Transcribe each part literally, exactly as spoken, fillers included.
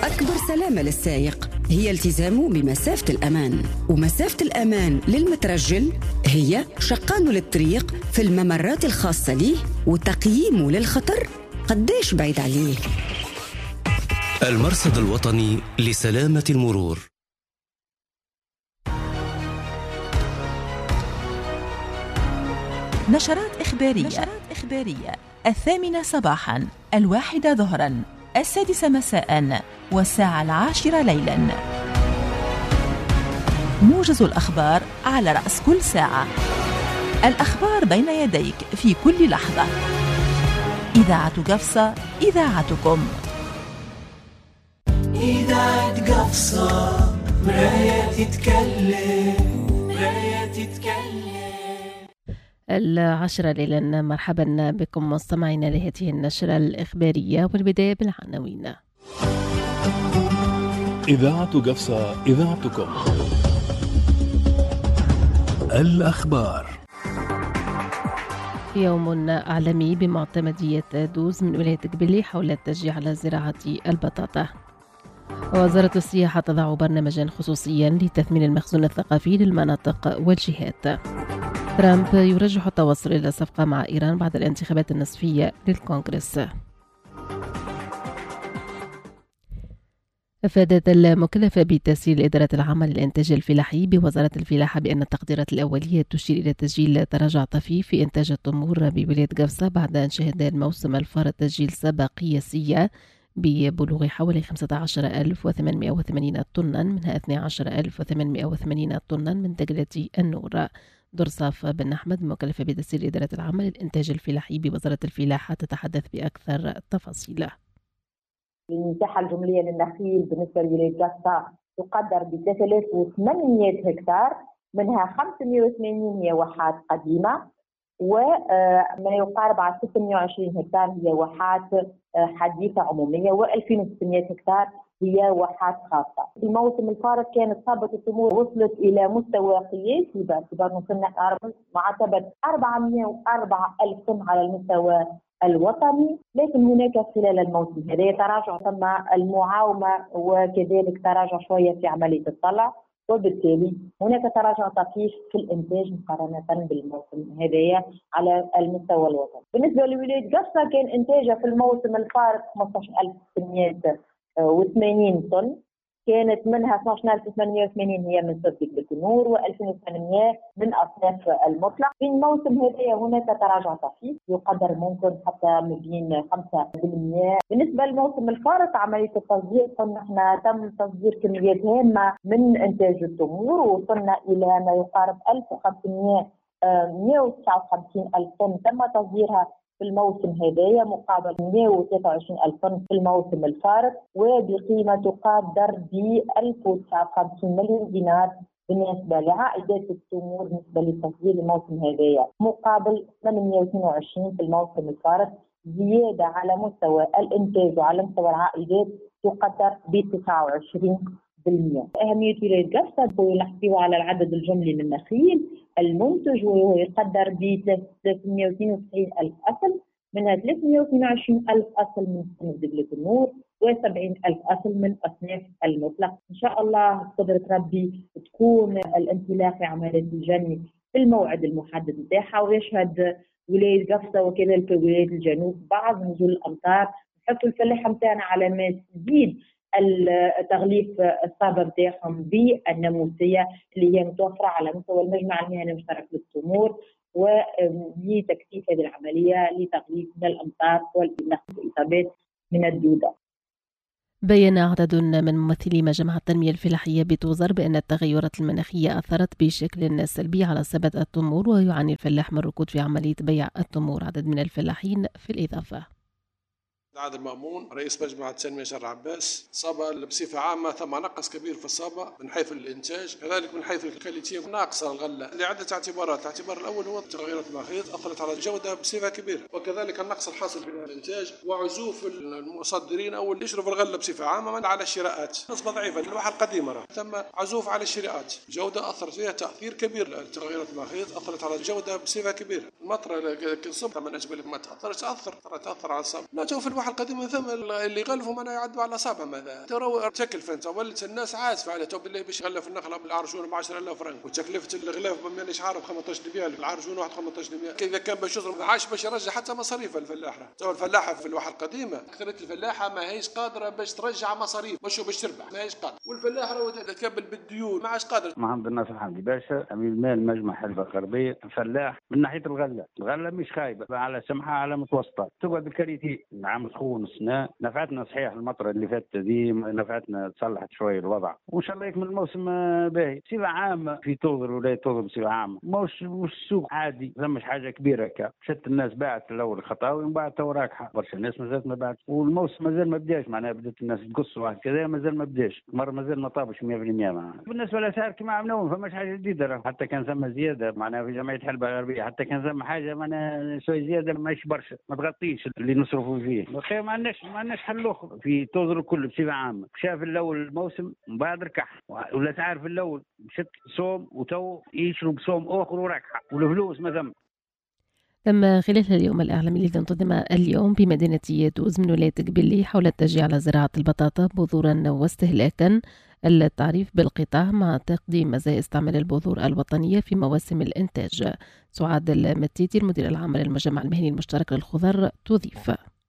أكبر سلامة للسائق هي التزامه بمسافة الأمان، ومسافة الأمان للمترجل هي شقانه للطريق في الممرات الخاصة له وتقييمه للخطر قديش بعيد عليه. المرصد الوطني لسلامة المرور. نشرات إخبارية. نشرات إخبارية الثامنة صباحا، الواحدة ظهرا، السادسة مساء، والساعة العاشرة ليلا. موجز الأخبار على رأس كل ساعة. الأخبار بين يديك في كل لحظة. إذاعة قفصة، إذاعتكم. إذاعة قفصة، مراية تتكلم، مراية تتكلم. العشرة ليلا، مرحبا بكم مستمعينا لهذه النشرة الإخبارية، والبداية بالعناوين. إذاعة قفصة، إذاعتكم. الأخبار. يوم عالمي بمعتمدية دوز من ولاية قبلي حول التشجيع على زراعة البطاطا. وزارة السياحة تضع برنامجا خصوصيا لتثمين المخزون الثقافي للمناطق والجهات. ترامب يرجح التوصل إلى صفقة مع إيران بعد الانتخابات النصفية للكونغرس. أفادت المكلفة بتسيير الإدارة العامة للإنتاج الفلاحي بوزارة الفلاحة بأن التقديرات الأولية تشير إلى تسجيل تراجع طفيف في إنتاج التمور بولاية قفصة بعد أن شهد الموسم الفار تسجيل سبة قياسية ببلوغ حوالي خمسة عشر ألف وثمانمائة وثمانين طنا، منها اثني عشر ألف وثمانمائة وثمانين طنا من دجلة النور. درصاف بن أحمد مكلفة بتسيير الإدارة العامة للإنتاج الفلاحي بوزارة الفلاحة تتحدث بأكثر تفاصيل. المساحة الجملية للنخيل بالنسبة لولاية قفصة تقدر ب ثلاثة آلاف وثمانمائة هكتار، منها خمسمائة وثمانين هي واحات قديمة، وما يقارب على ستمائة وعشرين هكتار هي واحات حديثة عمومية، وألفين وستمائة هكتار هي واحات خاصة. في الموسم الفارط كانت صابة التمور وصلت إلى مستوى قياسي باعتبار وصلنا معتبر أربعمائة وأربعة ألف طن على المستوى الوطني، لكن هناك خلال الموسم هذا تراجع ثم المعاومة وكذلك تراجع شوية في عملية الطلع، وبالتالي هناك تراجع طفيف في الإنتاج مقارنة بالموسم هذايا على المستوى الوطني. بالنسبة لولاية قفصة كان إنتاجها في الموسم الفارط خمسة عشر ألف وستمائة وثمانين طن، كانت منها اثني عشر ألف وثمانمائة وثمانين هي من صدق بالتنور وألفين وثمانمائة من أصناف المطلق. في الموسم هذا هناك تراجع طفيف يقدر ممكن حتى ما بين خمسة بالمئة. بالنسبة للموسم الفارط عملية التصدير قلنا احنا تم تصدير كميات هامة من إنتاج التمور، ووصلنا إلى ما يقارب ألف وخمسمائة مائة وتسعة وخمسين ألف طن تم تصديرها في الموسم هذايا مقابل مائة وثلاثة وعشرين ألف طن في الموسم الفارط، وبقيمة تقدر ب ألف وتسعة وخمسين مليون دينار بالنسبة لعائدات التمور بالنسبة لتصدير الموسم هذايا مقابل ثمانمائة واثنين وعشرين في الموسم الفارط، زيادة على مستوى الإنتاج وعلى مستوى العائدات تقدر ب تسعة وعشرين بالمئة. أهمية ولاية قفصة يحتوي على العدد الجملي للنخيل المنتج وهو يقدر ب ثلاثمائة واثنين وتسعين ألف أصل، منها ثلاثمائة واثنين وعشرين ألف أصل من صنف دجلة النور وسبعين ألف أصل من أصناف المطلق. إن شاء الله بقدرة ربي تكون الانطلاق في عملية الجني في الموعد المحدد نتاعها، ويشهد ولاية قفصة وكذلك ولاية الجنوب بعض نزول الأمطار، نحطوا الفلاحة نتاعنا على ما تزيد التغليف الصابة نتاعهم بالناموسية اللي هي متوفرة على مستوى المجمع المهني المشترك للتمور، ولتكثيف هذه العملية لتغليف من الأمطار والإصابات من الدودة. بين عدد من ممثلي مجمع التنمية الفلاحية بتوزر بأن التغيرات المناخية أثرت بشكل سلبي على سبة التمور، ويعاني الفلاح من ركود في عملية بيع التمور. عدد من الفلاحين في الإضافة. عادل مأمون رئيس مجمع التنمية شرع عباس، صابة بصفة عامة ثم نقص كبير في الصابة من حيث الإنتاج، كذلك من حيث الكاليتي ناقصة الغلة لعدة اعتبارات. الاعتبار الأول هو تغيرات المناخية أثرت على الجودة بصفة كبيرة، وكذلك النقص الحاصل في الإنتاج وعزوف المصدرين أو اللي يشربوا الغلة بصفة عامة على الشراءات، نسبة ضعيفة للواحة القديمة ثم عزوف على الشراءات. الجودة أثرت فيها تأثير كبير، التغيرات المناخية أثرت على الجودة بصفة كبيرة. المطر كنصب من أجل ما تأثر تأثر تأثر على الصابة. لا جو في الواحة الواحة القديمة ثم اللي يغلفوا ما يعدوا على أصابع ماذا ترى تشكل فانت ولت الناس عازفة على تو بالله باش يغلف النخلة بالعرشون ب عشرة آلاف فرنك وتكلفة الغلاف مانيش عارف خمسطاش دبيا العرشون واحد خمسطاش دبيا إذا كان باش يصرف عاش باش يرجع حتى مصاريف الفلاحة. تو الفلاحة في الواحة القديمة أكثرية الفلاحة ما هيش قادرة باش ترجع مصاريف مش باش تربح ما هيش قادرة والفلاحة لو تتكبل بالديون ما عادش قادر. محمد الناصر حمدي باشا أمين المال مجمع حلبة غربية فلاح من ناحية الغلة. الغلة مش خايبة على سمحة على متوسطة تقعد الكريتي عام سخون سنة نفعتنا صحيح المطر اللي فات دي نفعتنا تصلحت شوية الوضع وإن شاء الله يكمل الموسم باهي. بصفة عامة في توظر ولا توظر بصفة عامة مش مش سوق عادي مش حاجة كبيرة كا شت الناس باعت الأول الخطاوي ومن بعد تو راكحة برشا الناس ما زالت ما باعت والموسم ما زال ما بداش معناها بدات الناس تقص واحد كذا ما زال ما بداش مرة ما زال ما طابش مية بالمية معناها. بالنسبة للأسعار كما عملوهم فماش حاجة جديدة حتى كان ثم زيادة معناها في جمعية حلبة غربية حتى كان ثم حاجة معناها شوي زيادة ماهيش برشا ما تغطيش اللي نصرفوا فيه. بخير ما عندناش ما عندناش حل اخر في توزر الكل بصفه عامه. شاف الاول الموسم من بعد ركح والاسعار في الاول مشت صوم وتو يشرب بصوم اخر وركحه والفلوس ما ثم. تم خلال اليوم الإعلامي الذي انتظم اليوم بمدينة دوز من ولاية قبلي حول التشجيع على زراعة البطاطا بذورا واستهلاكا، التعريف بالقطاع مع تقديم مزايا استعمال البذور الوطنية في مواسم الإنتاج. سعاد المتيتي المدير العام للمجمع المهني المشترك للخضر تضيف: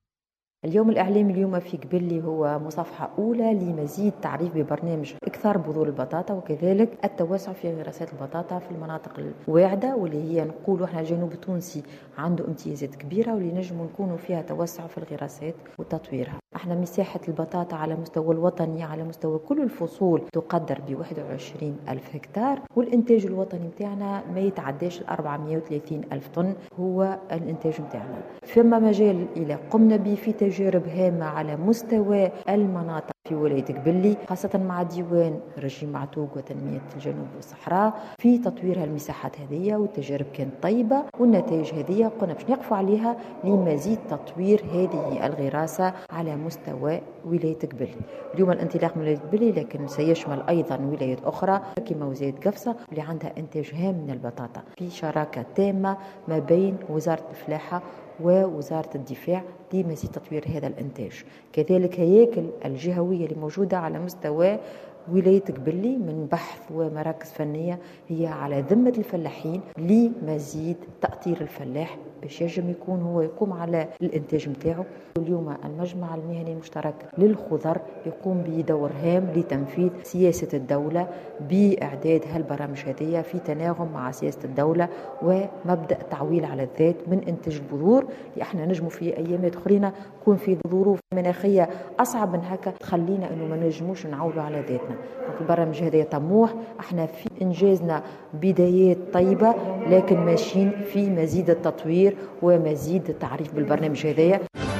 اليوم الإعلامي اليوم في قبلي هو مصافحة أولى لمزيد تعريف ببرنامج إكثار بذور البطاطا وكذلك التوسع في غراسات البطاطا في المناطق الواعدة واللي هي نقولوا احنا الجنوب التونسي عنده امتيازات كبيرة واللي نجموا نكونوا فيها توسع في الغراسات وتطويرها. احنا مساحة البطاطا على مستوى الوطني على مستوى كل الفصول تقدر ب واحد وعشرين ألف هكتار والإنتاج الوطني متاعنا ما يتعداش أربعمائة وثلاثين ألف طن هو الإنتاج متاعنا. فما مجال إلى قمنا به في تجارب هامة على مستوى المناطق في ولاية قبلي خاصة مع ديوان رجيم معتوق وتنمية الجنوب والصحراء في تطوير هالمساحات هذه والتجارب كانت طيبة والنتائج هذه قلنا باش نقفوا عليها لمزيد تطوير هذه الغراسة على مستوى ولاية قبلي. اليوم الانطلاق من ولاية قبلي لكن سيشمل أيضا ولايات أخرى كما ولاية قفصة اللي عندها إنتاج هام من البطاطا في شراكة تامة ما بين وزارة الفلاحة ووزارة الدفاع لمزيد تطوير هذا الإنتاج. كذلك هياكل الجهوية اللي موجودة على مستوى ولاية قبلي من بحث ومراكز فنية هي على ذمة الفلاحين لمزيد تأطير الفلاح باش يجب يكون هو يقوم على الإنتاج متاعه. اليوم المجمع المهني المشترك للخضر يقوم بدور هام لتنفيذ سياسة الدولة بإعداد هالبرامج هذه في تناغم مع سياسة الدولة ومبدأ تعويل على الذات من إنتاج البذور اللي احنا نجموا في أيامات أخرين يكون في ظروف مناخية أصعب من هكا تخلينا إنه ما نجموش نعولوا على ذاتنا. البرامج هذه طموح احنا في إنجازنا بدايات طيبة لكن ماشيين في مزيد التطوير ومزيد التعريف بالبرنامج هذا.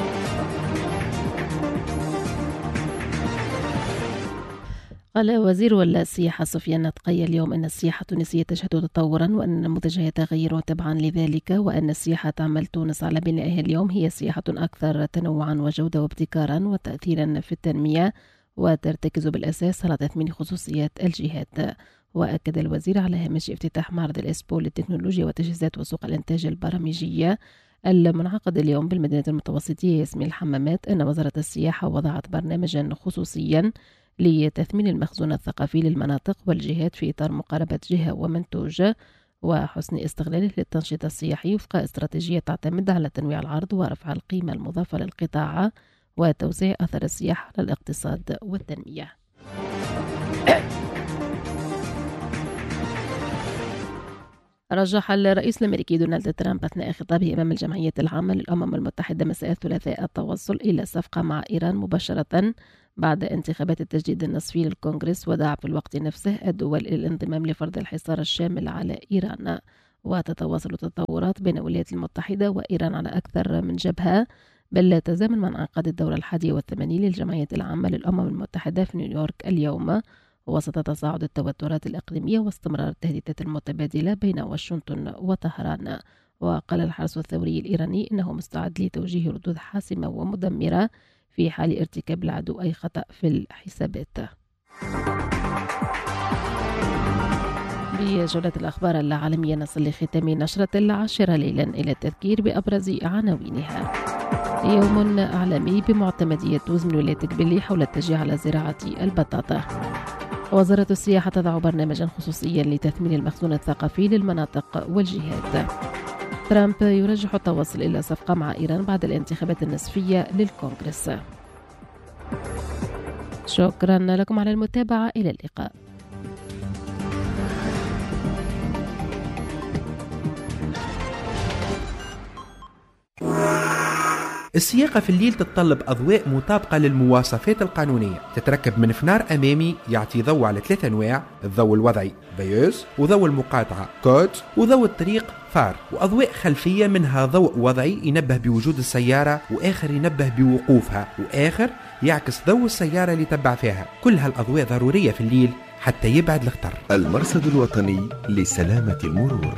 قال وزير السياحة سفيان نطقي اليوم أن السياحة التونسية تشهد تطورا وأن نموذجها يتغير وتبعا لذلك وأن السياحة تعمل تونس على بنائها اليوم هي سياحة أكثر تنوعا وجودة وابتكارا وتأثيرا في التنمية وترتكز بالأساس على تثمين خصوصيات الجهات. وأكد الوزير على هامش افتتاح معرض الإسبو للتكنولوجيا وتجهيزات وسوق الإنتاج البرامجية المنعقد اليوم بالمدينة المتوسطية ياسمين الحمامات أن وزارة السياحة وضعت برنامجا خصوصيا لتثمين المخزون الثقافي للمناطق والجهات في إطار مقاربة جهة ومنتوج وحسن استغلاله للتنشيط السياحي وفق استراتيجية تعتمد على تنويع العرض ورفع القيمة المضافة للقطاع وتوسيع أثر السياحة على الاقتصاد والتنمية. رجح الرئيس الأمريكي دونالد ترامب أثناء خطابه أمام الجمعية العامة للأمم المتحدة مساء الثلاثاء التوصل إلى صفقة مع إيران مباشرة بعد انتخابات التجديد النصفي للكونغرس ودعا في الوقت نفسه الدول إلى الانضمام لفرض الحصار الشامل على إيران. وتتواصل التطورات بين الولايات المتحدة وإيران على أكثر من جبهة بل تزامن مع انعقاد الدورة الحادية والثمانين للجمعية العامة للأمم المتحدة في نيويورك اليوم وسط تصاعد التوترات الإقليمية واستمرار التهديدات المتبادلة بين واشنطن وطهران. وقال الحرس الثوري الإيراني إنه مستعد لتوجيه ردود حاسمة ومدمرة في حال ارتكاب العدو أي خطأ في الحسابات. بجولة الأخبار العالمية نصل لختام نشرة العاشرة ليلا إلى التذكير بأبرز عناوينها. يوم عالمي بمعتمدية توز من ولاية قبلي حول التشجيع على زراعة البطاطا. وزارة السياحة تضع برنامجا خصوصيا لتثمين المخزون الثقافي للمناطق والجهات. ترامب يرجح التوصل إلى صفقة مع إيران بعد الانتخابات النصفية للكونغرس. شكرا لكم على المتابعة، إلى اللقاء. السياقة في الليل تتطلب أضواء مطابقة للمواصفات القانونية، تتركب من فنار أمامي يعطي ضوء على ثلاث أنواع: الضوء الوضعي فيوز، وضوء المقاطعة كود، وضوء الطريق فار، وأضواء خلفية منها ضوء وضعي ينبه بوجود السيارة، وآخر ينبه بوقوفها، وآخر يعكس ضوء السيارة اللي تبع فيها. كل هالأضواء ضرورية في الليل حتى يبعد الخطر. المرصد الوطني لسلامة المرور.